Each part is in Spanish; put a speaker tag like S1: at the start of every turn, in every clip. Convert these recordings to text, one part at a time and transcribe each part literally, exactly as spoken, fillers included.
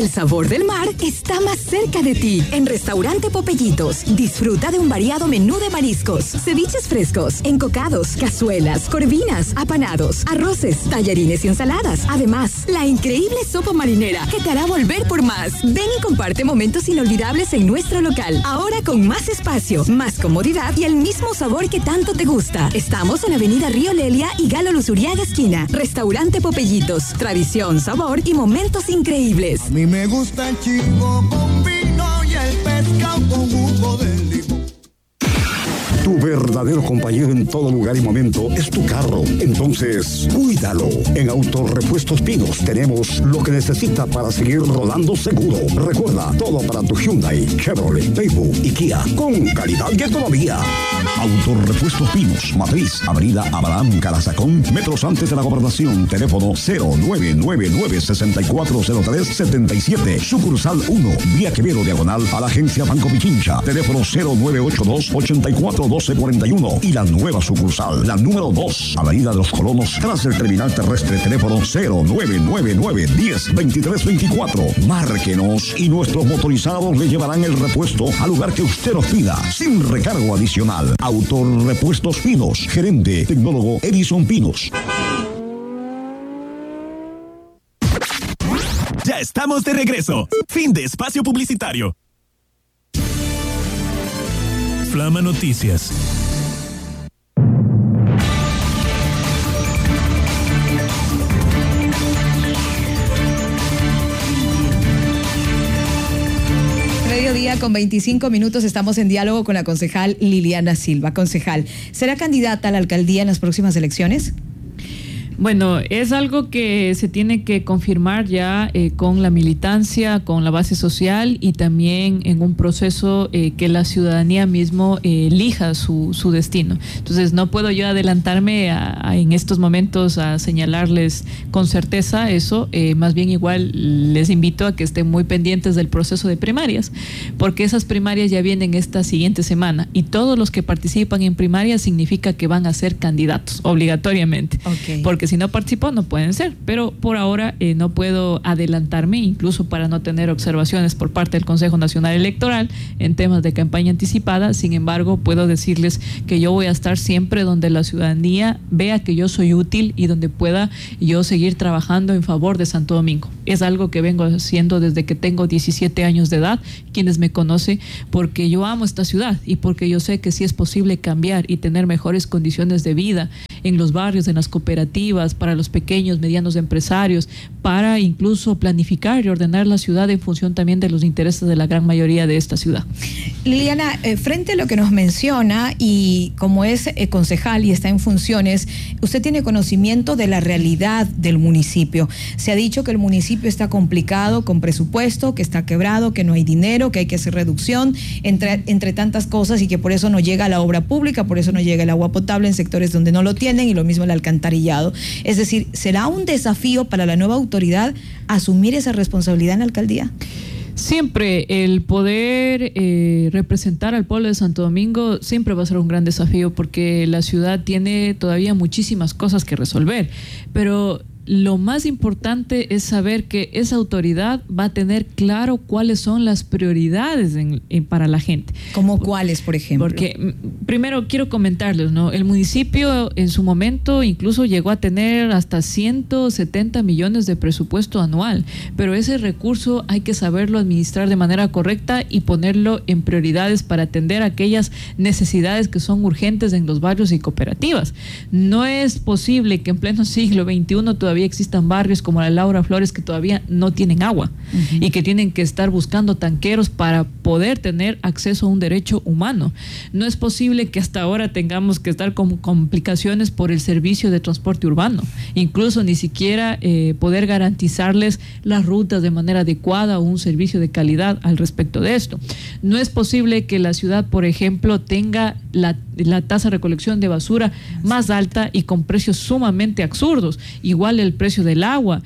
S1: El sabor del mar está más cerca de ti. En Restaurante Popellitos, disfruta de un variado menú de mariscos, ceviches frescos, encocados, cazuelas, corvinas, apanados, arroces, tallarines y ensaladas. Además, la increíble sopa marinera que te hará volver por más. Ven y comparte momentos inolvidables en nuestro local. Ahora con más espacio, más comodidad y el mismo sabor que tanto te gusta. Estamos en Avenida Río Lelia y Galo Luzuriaga esquina. Restaurante Popellitos. Tradición, sabor y momentos increíbles.
S2: A mí me gusta el chico con vino y el pescado con jugo de limón.
S3: Tu verdadero compañero en todo lugar y momento es tu carro. Entonces, cuídalo. En Autorepuestos Pinos tenemos lo que necesita para seguir rodando seguro. Recuerda, todo para tu Hyundai, Chevrolet, Daewoo y Kia, con calidad y economía. Autorepuestos Pinos, Matriz, Avenida Abraham Calazacón, metros antes de la Gobernación. Teléfono cero nueve nueve nueve, seis cuatro cero tres, siete siete. Sucursal uno, Vía Quevedo Diagonal a la Agencia Banco Pichincha. Teléfono cero nueve ocho dos, ocho cuatro doce cuarenta y uno. Y la nueva sucursal, la número dos, Avenida de los Colonos, tras el terminal terrestre. Teléfono cero nueve nueve nueve, diez, veintitrés veinticuatro. Márquenos y nuestros motorizados le llevarán el repuesto al lugar que usted nos pida, sin recargo adicional. Autorepuestos Pinos, gerente tecnólogo Edison Pinos.
S4: Ya estamos de regreso. Fin de espacio publicitario. Flama Noticias.
S5: Mediodía con veinticinco minutos, estamos en diálogo con la concejal Liliana Silva. Concejal, ¿será candidata a la alcaldía en las próximas elecciones?
S6: Bueno, es algo que se tiene que confirmar ya eh, con la militancia, con la base social y también en un proceso eh, que la ciudadanía mismo eh, elija su, su destino. Entonces, no puedo yo adelantarme a, a, en estos momentos a señalarles con certeza eso. Eh, más bien igual les invito a que estén muy pendientes del proceso de primarias, porque esas primarias ya vienen esta siguiente semana y todos los que participan en primarias significa que van a ser candidatos obligatoriamente. Okay. Porque si no participó no pueden ser, pero por ahora eh, no puedo adelantarme, incluso para no tener observaciones por parte del Consejo Nacional Electoral en temas de campaña anticipada. Sin embargo, puedo decirles que yo voy a estar siempre donde la ciudadanía vea que yo soy útil y donde pueda yo seguir trabajando en favor de Santo Domingo. Es algo que vengo haciendo desde que tengo diecisiete años de edad, quienes me conocen, porque yo amo esta ciudad y porque yo sé que sí es posible cambiar y tener mejores condiciones de vida en los barrios, en las cooperativas, para los pequeños, medianos empresarios, para incluso planificar y ordenar la ciudad en función también de los intereses de la gran mayoría de esta ciudad.
S5: Liliana, eh, frente a lo que nos menciona y como es eh, concejal y está en funciones, usted tiene conocimiento de la realidad del municipio. Se ha dicho que el municipio está complicado con presupuesto, que está quebrado, que no hay dinero, que hay que hacer reducción, entre, entre tantas cosas, y que por eso no llega la obra pública, por eso no llega el agua potable en sectores donde no lo tiene, y lo mismo el alcantarillado. Es decir, ¿será un desafío para la nueva autoridad asumir esa responsabilidad en la alcaldía?
S6: Siempre el poder eh, representar al pueblo de Santo Domingo siempre va a ser un gran desafío, porque la ciudad tiene todavía muchísimas cosas que resolver, pero lo más importante es saber que esa autoridad va a tener claro cuáles son las prioridades en, en, para la gente.
S5: ¿Cómo cuáles, por ejemplo?
S6: Porque primero quiero comentarles, ¿no? El municipio en su momento incluso llegó a tener hasta ciento setenta millones de presupuesto anual, pero ese recurso hay que saberlo administrar de manera correcta y ponerlo en prioridades para atender aquellas necesidades que son urgentes en los barrios y cooperativas. No es posible que en pleno siglo veintiuno todavía existan barrios como la Laura Flores que todavía no tienen agua, uh-huh, y que tienen que estar buscando tanqueros para poder tener acceso a un derecho humano. No es posible que hasta ahora tengamos que estar con complicaciones por el servicio de transporte urbano, incluso ni siquiera eh, poder garantizarles las rutas de manera adecuada o un servicio de calidad al respecto de esto. No es posible que la ciudad, por ejemplo, tenga la, la tasa de recolección de basura más alta y con precios sumamente absurdos. Igual el precio del agua.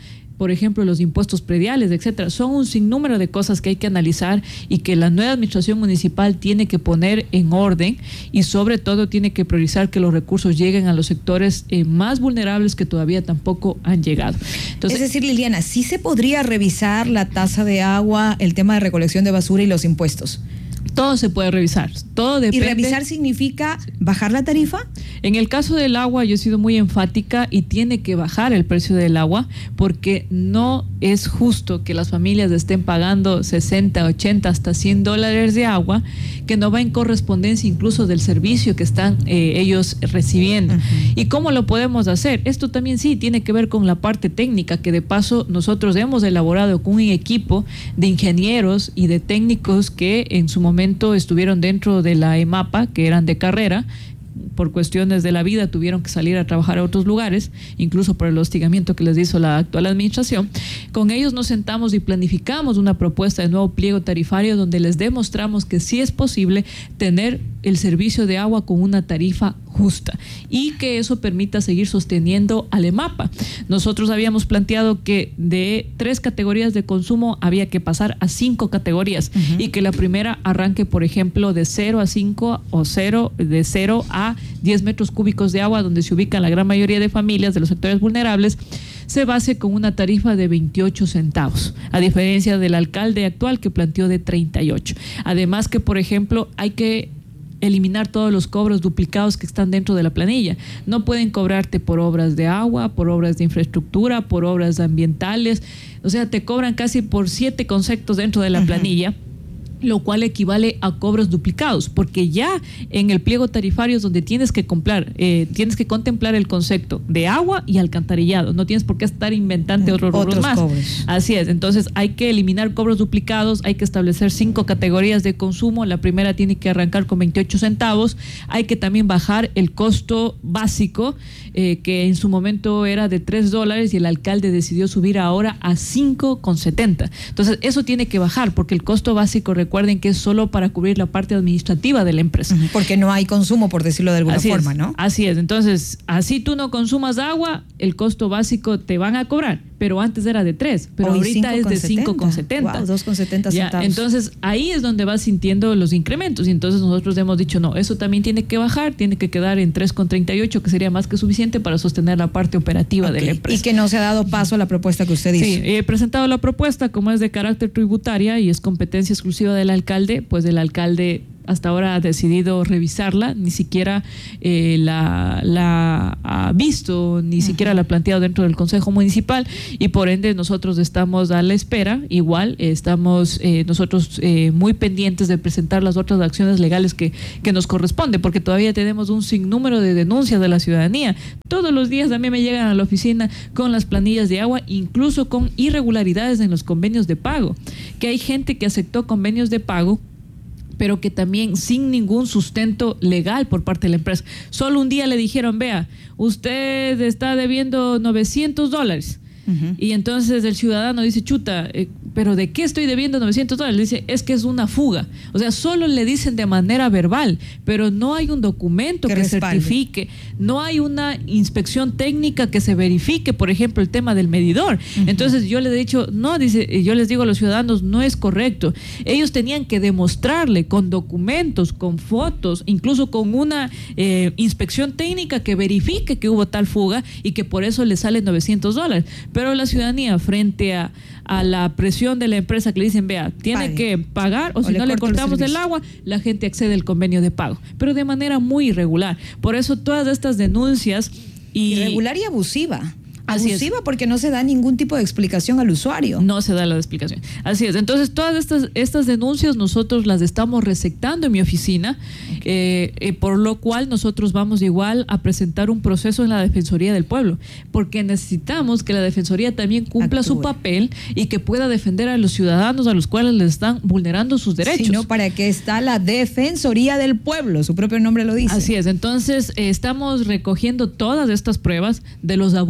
S6: por ejemplo, los impuestos prediales, etcétera. Son un sinnúmero de cosas que hay que analizar y que la nueva administración municipal tiene que poner en orden y sobre todo tiene que priorizar que los recursos lleguen a los sectores eh, más vulnerables que todavía tampoco han llegado. Entonces,
S5: es decir, Liliana, ¿sí se podría revisar la tasa de agua, el tema de recolección de basura y los impuestos?
S6: Todo se puede revisar, todo depende.
S5: ¿Y revisar significa bajar la tarifa?
S6: En el caso del agua yo he sido muy enfática y tiene que bajar el precio del agua porque no es justo que las familias estén pagando sesenta, ochenta, hasta cien dólares de agua que no va en correspondencia incluso del servicio que están eh, ellos recibiendo. Uh-huh. ¿Y cómo lo podemos hacer? Esto también sí tiene que ver con la parte técnica, que de paso nosotros hemos elaborado con un equipo de ingenieros y de técnicos que en su momento estuvieron dentro de la EMAPA, que eran de carrera, por cuestiones de la vida tuvieron que salir a trabajar a otros lugares, incluso por el hostigamiento que les hizo la actual administración. Con ellos nos sentamos y planificamos una propuesta de nuevo pliego tarifario donde les demostramos que sí es posible tener el servicio de agua con una tarifa justa y que eso permita seguir sosteniendo al EMAPA. Nosotros habíamos planteado que de tres categorías de consumo había que pasar a cinco categorías. Uh-huh. Y que la primera arranque, por ejemplo, de cero a cinco o cero, de cero a diez metros cúbicos de agua, donde se ubican la gran mayoría de familias de los sectores vulnerables, se base con una tarifa de veintiocho centavos, a diferencia del alcalde actual que planteó de treinta y ocho. Además que, por ejemplo, hay que eliminar todos los cobros duplicados que están dentro de la planilla. No pueden cobrarte por obras de agua, por obras de infraestructura, por obras ambientales. O sea, te cobran casi por siete conceptos dentro de la uh-huh. planilla, lo cual equivale a cobros duplicados, porque ya en el pliego tarifario es donde tienes que comprar, eh, tienes que contemplar el concepto de agua y alcantarillado, no tienes por qué estar inventando otros rubros más. Cobros. Así es, entonces hay que eliminar cobros duplicados, hay que establecer cinco categorías de consumo, la primera tiene que arrancar con veintiocho centavos, hay que también bajar el costo básico, eh, que en su momento era de tres dólares y el alcalde decidió subir ahora a cinco con setenta. Entonces eso tiene que bajar, porque el costo básico, recuerden que es solo para cubrir la parte administrativa de la empresa. Uh-huh.
S5: Porque no hay consumo, por decirlo de alguna
S6: así
S5: forma,
S6: es,
S5: ¿no?
S6: Así es. Entonces, así tú no consumas agua, el costo básico te van a cobrar, pero antes era de tres, pero
S5: Hoy
S6: ahorita es de cinco con setenta.
S5: Wow, dos con setenta centavos.
S6: Entonces, ahí es donde vas sintiendo los incrementos. Y entonces nosotros hemos dicho, no, eso también tiene que bajar, tiene que quedar en tres con treinta y ocho, que sería más que suficiente para sostener la parte operativa okay. de la empresa.
S5: Y que no se ha dado paso a la propuesta que usted hizo.
S6: Sí, he presentado la propuesta, como es de carácter tributaria y es competencia exclusiva del alcalde, pues el alcalde hasta ahora ha decidido revisarla, ni siquiera eh, la, la ha visto, ni uh-huh. siquiera la ha planteado dentro del Consejo Municipal, y por ende nosotros estamos a la espera. Igual estamos eh, nosotros eh, muy pendientes de presentar las otras acciones legales que, que nos corresponde, porque todavía tenemos un sinnúmero de denuncias de la ciudadanía. Todos los días a mí me llegan a la oficina con las planillas de agua, incluso con irregularidades en los convenios de pago, que hay gente que aceptó convenios de pago pero que también sin ningún sustento legal por parte de la empresa. Solo un día le dijeron, vea, usted está debiendo novecientos dólares. Uh-huh. Y entonces el ciudadano dice, chuta, eh, pero ¿de qué estoy debiendo novecientos dólares? Le dice, es que es una fuga. O sea, solo le dicen de manera verbal, pero no hay un documento que, que certifique, no hay una inspección técnica que se verifique, por ejemplo, el tema del medidor. Uh-huh. Entonces yo les he dicho, no, dice, yo les digo a los ciudadanos, no es correcto. Ellos tenían que demostrarle con documentos, con fotos, incluso con una eh, inspección técnica que verifique que hubo tal fuga y que por eso le salen novecientos dólares. Pero la ciudadanía, frente a, a la presión de la empresa que le dicen, vea, tiene Pague. que pagar o, o si no le cortamos el agua, la gente accede al convenio de pago, pero de manera muy irregular. Por eso todas estas denuncias y
S5: irregular y abusiva. Abusiva porque no se da ningún tipo de explicación al usuario.
S6: No se da la explicación. Así es. Entonces, todas estas, estas denuncias nosotros las estamos receptando en mi oficina, okay. eh, eh, por lo cual nosotros vamos igual a presentar un proceso en la Defensoría del Pueblo, porque necesitamos que la Defensoría también cumpla Actúe. su papel y que pueda defender a los ciudadanos a los cuales les están vulnerando sus derechos.
S5: Sino para que está la Defensoría del Pueblo, su propio nombre lo dice.
S6: Así es. Entonces, eh, estamos recogiendo todas estas pruebas de los abusos que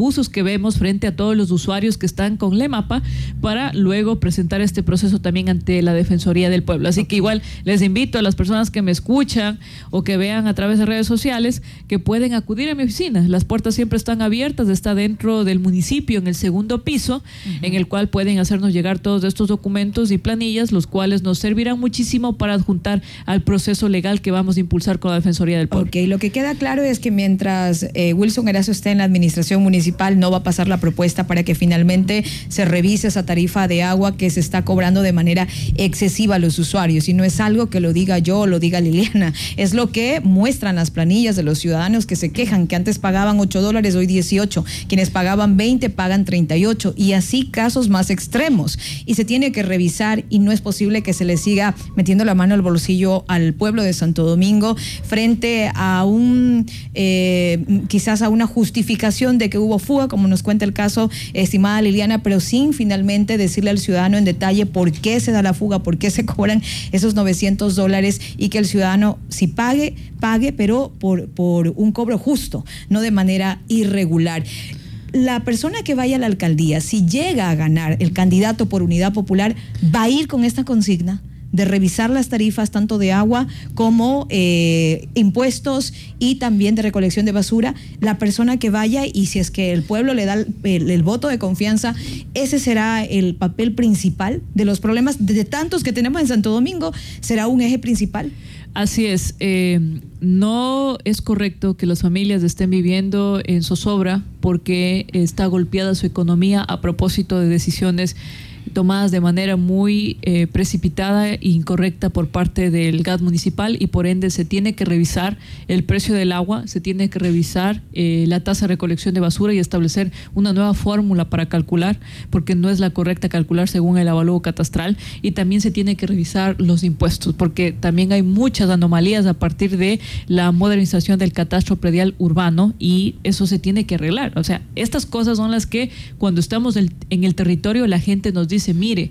S6: que vemos frente a todos los usuarios que están con LEMAPA para luego presentar este proceso también ante la Defensoría del Pueblo. Así que igual les invito a las personas que me escuchan o que vean a través de redes sociales que pueden acudir a mi oficina. Las puertas siempre están abiertas, está dentro del municipio en el segundo piso, uh-huh. en el cual pueden hacernos llegar todos estos documentos y planillas, los cuales nos servirán muchísimo para adjuntar al proceso legal que vamos a impulsar con la Defensoría del Pueblo.
S5: Ok, lo que queda claro es que mientras eh, Wilson Erazo esté en la administración municipal, no va a pasar la propuesta para que finalmente se revise esa tarifa de agua que se está cobrando de manera excesiva a los usuarios. Y no es algo que lo diga yo o lo diga Liliana, es lo que muestran las planillas de los ciudadanos que se quejan, que antes pagaban ocho dólares, hoy dieciocho, quienes pagaban veinte pagan treinta y ocho, y así casos más extremos. Y se tiene que revisar, y no es posible que se le siga metiendo la mano al bolsillo al pueblo de Santo Domingo frente a un eh, quizás a una justificación de que hubo fuga, como nos cuenta el caso, estimada Liliana, pero sin finalmente decirle al ciudadano en detalle por qué se da la fuga, por qué se cobran esos novecientos dólares, y que el ciudadano, si pague, pague, pero por, por un cobro justo, no de manera irregular. La persona que vaya a la alcaldía, si llega a ganar el candidato por Unidad Popular, va a ir con esta consigna de revisar las tarifas tanto de agua como eh, impuestos y también de recolección de basura. La persona que vaya, y si es que el pueblo le da el, el, el voto de confianza, ese será el papel principal de los problemas de tantos que tenemos en Santo Domingo, será un eje principal.
S6: Así es, eh, no es correcto que las familias estén viviendo en zozobra porque está golpeada su economía a propósito de decisiones tomadas de manera muy eh, precipitada e incorrecta por parte del G A T municipal, y por ende se tiene que revisar el precio del agua, se tiene que revisar eh, la tasa de recolección de basura y establecer una nueva fórmula para calcular, porque no es la correcta calcular según el avalúo catastral, y también se tiene que revisar los impuestos, porque también hay muchas anomalías a partir de la modernización del catastro predial urbano, y eso se tiene que arreglar. O sea, estas cosas son las que cuando estamos en el territorio la gente nos dice, mire,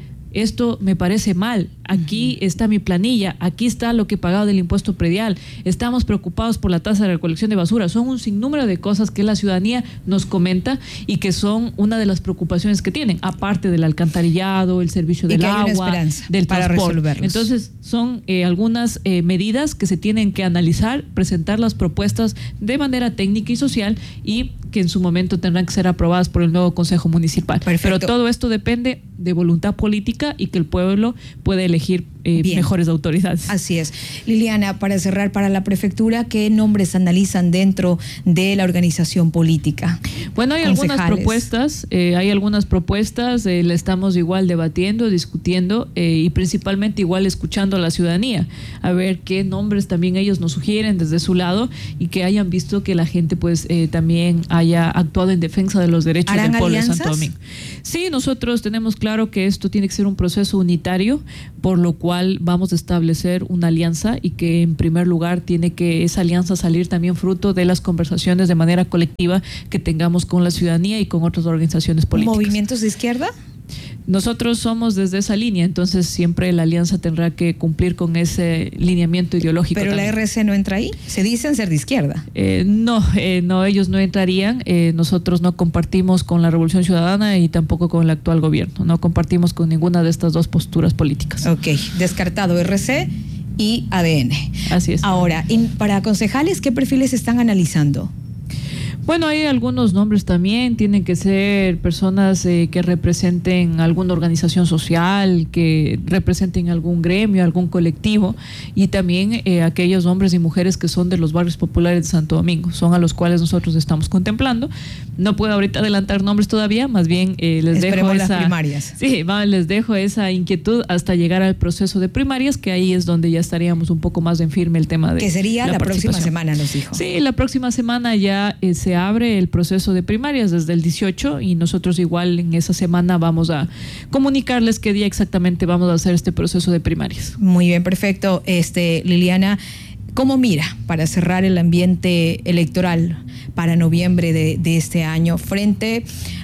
S6: esto me parece mal, aquí está mi planilla, aquí está lo que he pagado del impuesto predial, estamos preocupados por la tasa de recolección de basura. Son un sinnúmero de cosas que la ciudadanía nos comenta y que son una de las preocupaciones que tienen, aparte del alcantarillado, el servicio del agua, del
S5: para
S6: transporte.
S5: Resolverlos.
S6: Entonces son eh, algunas eh, medidas que se tienen que analizar, presentar las propuestas de manera técnica y social, y que en su momento tendrán que ser aprobadas por el nuevo Consejo Municipal.
S5: Perfecto.
S6: Pero todo esto depende de voluntad política y que el pueblo puede elegir eh, mejores autoridades.
S5: Así es. Liliana, para cerrar, para la prefectura, ¿qué nombres analizan dentro de la organización política?
S6: Bueno, hay algunas propuestas, eh, hay algunas propuestas, eh, la estamos igual debatiendo, discutiendo eh, y principalmente igual escuchando a la ciudadanía, a ver qué nombres también ellos nos sugieren desde su lado, y que hayan visto que la gente pues eh, también haya actuado en defensa de los derechos del pueblo alianzas? de Santo Domingo. Sí, nosotros tenemos claro que esto tiene que ser un proceso unitario, por lo cual vamos a establecer una alianza, y que en primer lugar tiene que esa alianza salir también fruto de las conversaciones de manera colectiva que tengamos con la ciudadanía y con otras organizaciones políticas.
S5: ¿Movimientos de izquierda?
S6: Nosotros somos desde esa línea, entonces siempre la alianza tendrá que cumplir con ese lineamiento ideológico.
S5: ¿Pero también la R C no entra ahí? Se dicen ser de izquierda.
S6: Eh, no, eh, no, ellos no entrarían. Eh, nosotros no compartimos con la Revolución Ciudadana y tampoco con el actual gobierno. No compartimos con ninguna de estas dos posturas políticas.
S5: Ok, descartado R C y A D N.
S6: Así es.
S5: Ahora, para concejales, ¿qué perfiles están analizando?
S6: Bueno, hay algunos nombres también, tienen que ser personas eh, que representen alguna organización social, que representen algún gremio, algún colectivo, y también eh, aquellos hombres y mujeres que son de los barrios populares de Santo Domingo, son a los cuales nosotros estamos contemplando. No puedo ahorita adelantar nombres todavía, más bien eh, les
S5: Esperemos
S6: dejo esa,
S5: las primarias.
S6: Sí, va, les dejo esa inquietud hasta llegar al proceso de primarias, que ahí es donde ya estaríamos un poco más en firme el tema de
S5: que sería la,
S6: la
S5: próxima semana, nos dijo.
S6: Sí, la próxima semana ya eh, se abre el proceso de primarias desde el dieciocho, y nosotros igual en esa semana vamos a comunicarles qué día exactamente vamos a hacer este proceso de primarias.
S5: Muy bien, perfecto. Este, Liliana, ¿cómo mira para cerrar el ambiente electoral para noviembre de, de este año frente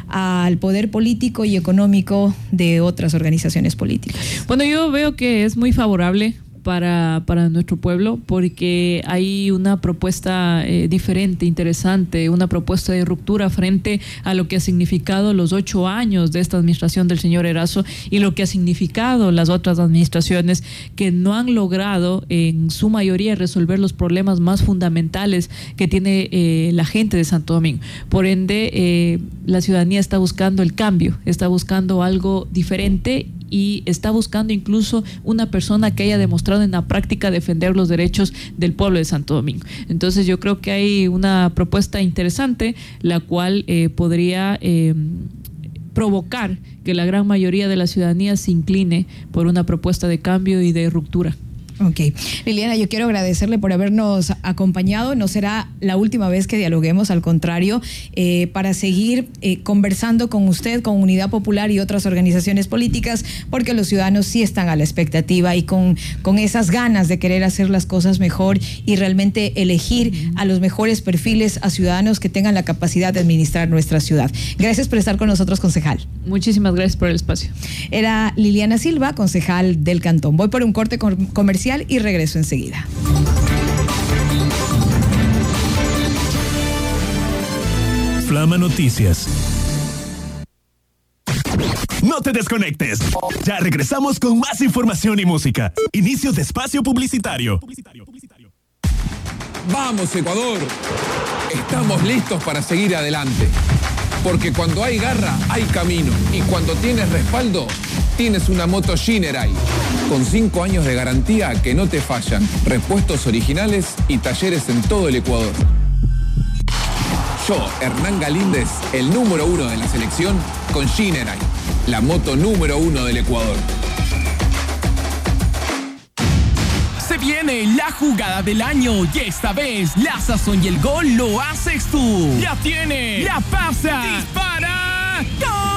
S5: al poder político y económico de otras organizaciones políticas?
S6: Bueno, yo veo que es muy favorable para, para nuestro pueblo, porque hay una propuesta eh, diferente, interesante, una propuesta de ruptura frente a lo que ha significado los ocho años de esta administración del señor Erazo y lo que ha significado las otras administraciones que no han logrado en su mayoría resolver los problemas más fundamentales que tiene eh, la gente de Santo Domingo. Por ende, eh, la ciudadanía está buscando el cambio, está buscando algo diferente y está buscando incluso una persona que haya demostrado en la práctica defender los derechos del pueblo de Santo Domingo. Entonces yo creo que hay una propuesta interesante, la cual eh, podría eh, provocar que la gran mayoría de la ciudadanía se incline por una propuesta de cambio y de ruptura.
S5: Ok. Liliana, yo quiero agradecerle por habernos acompañado. No será la última vez que dialoguemos, al contrario, eh, para seguir eh, conversando con usted, con Unidad Popular y otras organizaciones políticas, porque los ciudadanos sí están a la expectativa y con, con esas ganas de querer hacer las cosas mejor y realmente elegir a los mejores perfiles, a ciudadanos que tengan la capacidad de administrar nuestra ciudad. Gracias por estar con nosotros, concejal.
S6: Muchísimas gracias por el espacio.
S5: Era Liliana Silva, concejal del Cantón. Voy por un corte comercial y regreso enseguida.
S4: Flama Noticias. No te desconectes. Ya regresamos con más información y música. Inicio de espacio publicitario.
S7: Vamos, Ecuador. Estamos listos para seguir adelante. Porque cuando hay garra, hay camino. Y cuando tienes respaldo, tienes una moto Shinerai. Con cinco años de garantía que no te fallan, repuestos originales y talleres en todo el Ecuador. Yo, Hernán Galíndez, el número uno de la selección, con Shinerai, la moto número uno del Ecuador.
S8: Se viene la jugada del año y esta vez la sazón y el gol lo haces tú. La tiene, la pasa, dispara, ¡gol!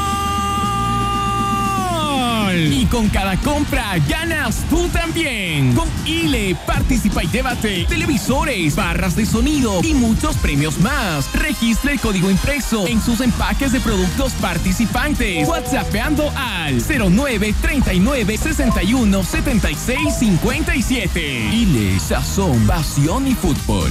S8: Y con cada compra ganas tú también. Con I L E participa y llévate televisores, barras de sonido y muchos premios más. Registra el código impreso en sus empaques de productos participantes. WhatsAppeando al cero nueve treinta y nueve sesenta y uno setenta y seis cincuenta y siete. I L E, sazón, pasión y fútbol.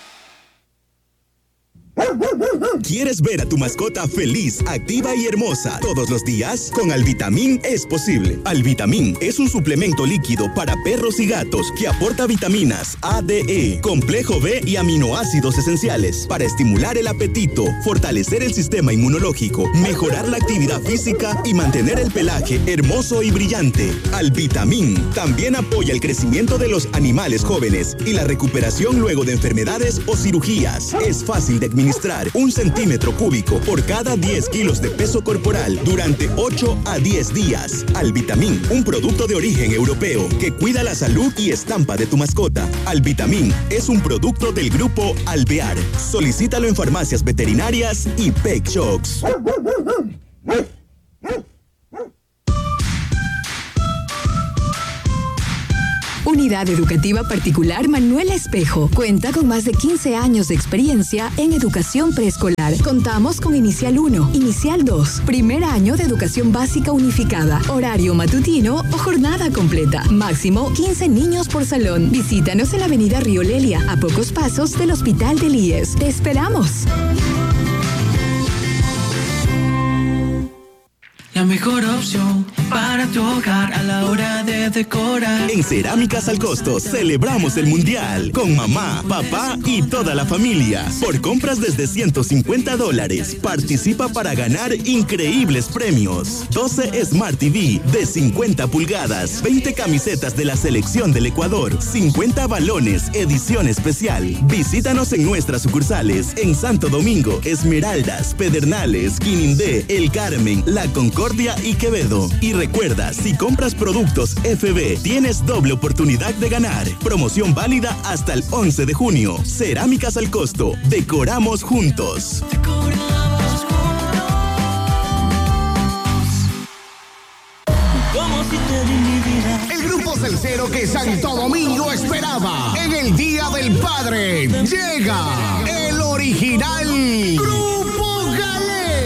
S9: ¿Quieres ver a tu mascota feliz, activa y hermosa todos los días? Con Alvitamín es posible. Alvitamín es un suplemento líquido para perros y gatos que aporta vitaminas A, D, E, complejo B y aminoácidos esenciales para estimular el apetito, fortalecer el sistema inmunológico, mejorar la actividad física y mantener el pelaje hermoso y brillante. Alvitamín también apoya el crecimiento de los animales jóvenes y la recuperación luego de enfermedades o cirugías. Es fácil de administrar. Un centímetro cúbico por cada diez kilos de peso corporal durante ocho a diez días. Alvitamín, un producto de origen europeo que cuida la salud y estampa de tu mascota. Alvitamín es un producto del grupo Alvear. Solicítalo en farmacias veterinarias y Pet Shops.
S1: Unidad Educativa Particular Manuel Espejo cuenta con más de quince años de experiencia en educación preescolar. Contamos con Inicial uno, Inicial dos, primer año de educación básica unificada, horario matutino o jornada completa. Máximo quince niños por salón. Visítanos en la avenida Río Lelia, a pocos pasos del Hospital del I E S. ¡Te esperamos!
S10: La mejor opción para tu hogar a la hora de decorar.
S9: En Cerámicas al Costo celebramos el Mundial con mamá, papá y toda la familia. Por compras desde ciento cincuenta dólares, participa para ganar increíbles premios. doce Smart T V de cincuenta pulgadas, veinte camisetas de la selección del Ecuador, cincuenta balones, edición especial. Visítanos en nuestras sucursales en Santo Domingo, Esmeraldas, Pedernales, Quinindé, El Carmen, La Concordia y Quevedo. Y recuerda, si compras productos F B, tienes doble oportunidad de ganar. Promoción válida hasta el once de junio. Cerámicas al Costo. Decoramos juntos.
S10: Decoramos juntos. Como si te di mi vida.
S11: El grupo Celcero que Santo Domingo esperaba en el Día del Padre llega el original Grupo